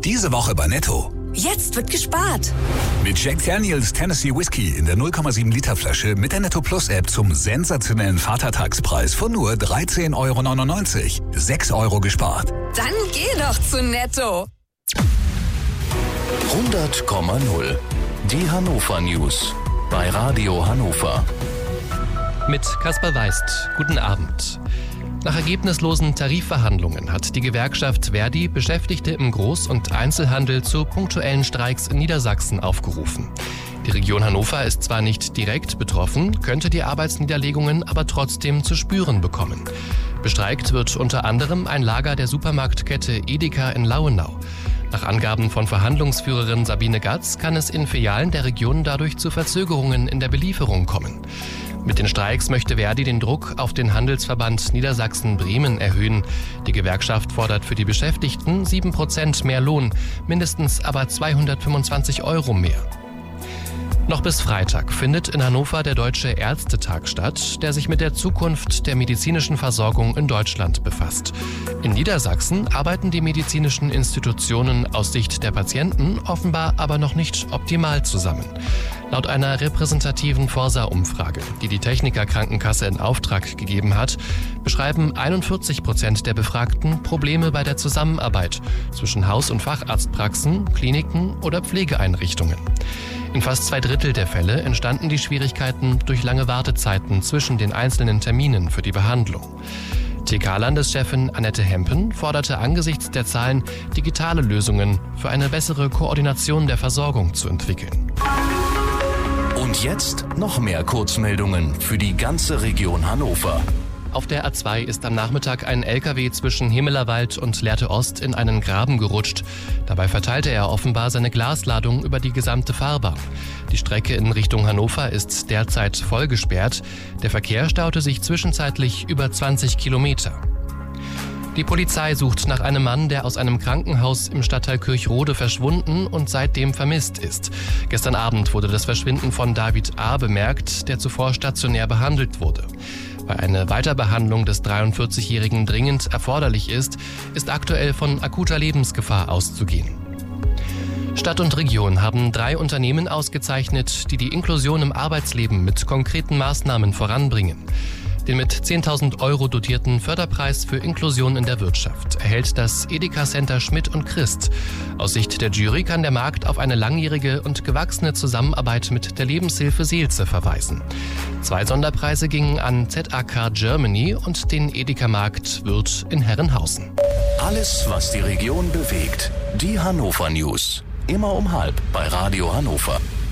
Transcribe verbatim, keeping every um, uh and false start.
Diese Woche bei Netto. Jetzt wird gespart. Mit Jack Daniels Tennessee Whiskey in der null Komma sieben Liter Flasche mit der Netto Plus App zum sensationellen Vatertagspreis von nur dreizehn Euro neunundneunzig. sechs Euro gespart. Dann geh doch zu Netto. hundert Komma null. Die Hannover News. Bei Radio Hannover. Mit Kaspar Weist. Guten Abend. Nach ergebnislosen Tarifverhandlungen hat die Gewerkschaft Verdi Beschäftigte im Groß- und Einzelhandel zu punktuellen Streiks in Niedersachsen aufgerufen. Die Region Hannover ist zwar nicht direkt betroffen, könnte die Arbeitsniederlegungen aber trotzdem zu spüren bekommen. Bestreikt wird unter anderem ein Lager der Supermarktkette Edeka in Lauenau. Nach Angaben von Verhandlungsführerin Sabine Gatz kann es in Filialen der Region dadurch zu Verzögerungen in der Belieferung kommen. Mit den Streiks möchte Verdi den Druck auf den Handelsverband Niedersachsen-Bremen erhöhen. Die Gewerkschaft fordert für die Beschäftigten sieben Prozent mehr Lohn, mindestens aber zweihundertfünfundzwanzig Euro mehr. Noch bis Freitag findet in Hannover der Deutsche Ärztetag statt, der sich mit der Zukunft der medizinischen Versorgung in Deutschland befasst. In Niedersachsen arbeiten die medizinischen Institutionen aus Sicht der Patienten offenbar aber noch nicht optimal zusammen. Laut einer repräsentativen Forsa-Umfrage, die die Techniker Krankenkasse in Auftrag gegeben hat, beschreiben einundvierzig Prozent der Befragten Probleme bei der Zusammenarbeit zwischen Haus- und Facharztpraxen, Kliniken oder Pflegeeinrichtungen. In fast zwei Drittel der Fälle entstanden die Schwierigkeiten durch lange Wartezeiten zwischen den einzelnen Terminen für die Behandlung. T K-Landeschefin Annette Hempen forderte angesichts der Zahlen, digitale Lösungen für eine bessere Koordination der Versorgung zu entwickeln. Und jetzt noch mehr Kurzmeldungen für die ganze Region Hannover. Auf der A zwei ist am Nachmittag ein L K W zwischen Himmelerwald und Lehrte Ost in einen Graben gerutscht. Dabei verteilte er offenbar seine Glasladung über die gesamte Fahrbahn. Die Strecke in Richtung Hannover ist derzeit voll gesperrt. Der Verkehr staute sich zwischenzeitlich über zwanzig Kilometer. Die Polizei sucht nach einem Mann, der aus einem Krankenhaus im Stadtteil Kirchrode verschwunden und seitdem vermisst ist. Gestern Abend wurde das Verschwinden von David A. bemerkt, der zuvor stationär behandelt wurde. Weil eine Weiterbehandlung des dreiundvierzigjährigen dringend erforderlich ist, ist aktuell von akuter Lebensgefahr auszugehen. Stadt und Region haben drei Unternehmen ausgezeichnet, die die Inklusion im Arbeitsleben mit konkreten Maßnahmen voranbringen. Den mit zehntausend Euro dotierten Förderpreis für Inklusion in der Wirtschaft erhält das Edeka Center Schmidt und Christ. Aus Sicht der Jury kann der Markt auf eine langjährige und gewachsene Zusammenarbeit mit der Lebenshilfe Seelze verweisen. Zwei Sonderpreise gingen an Z A K Germany und den Edeka-Markt Würth in Herrenhausen. Alles, was die Region bewegt. Die Hannover News. Immer um halb bei Radio Hannover.